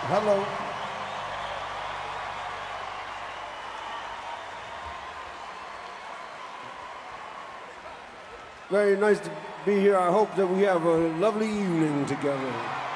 Hello. Very nice to be here. I hope that we have a lovely evening together.